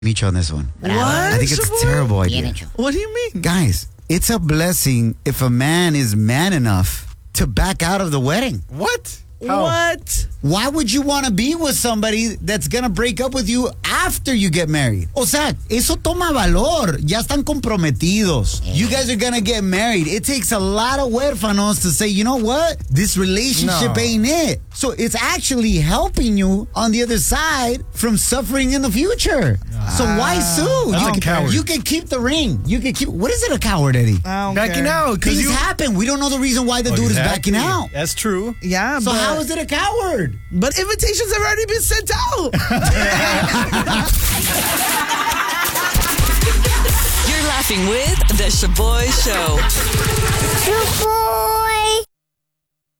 Micho on this one. What? I think it's a terrible Bien idea. hecho. What do you mean? Guys, it's a blessing if a man is man enough to back out of the wedding. What? How? What? Why would you want to be with somebody that's going to break up with you after you get married? O sea, eso toma valor. Ya están comprometidos. You guys are going to get married. It takes a lot of huérfanos to say, you know what? This relationship No. ain't it. So it's actually helping you on the other side from suffering in the future. So why sue? That's a coward. You can keep the ring. You can keep. What is it, a coward, Eddie? I don't Backing care. out. 'cause Things you- happen. We don't know the reason why the dude is backing Exactly. out. That's true. Yeah, So but, how is it a coward? but invitations have already been sent out. You're laughing with The Shaboy Show.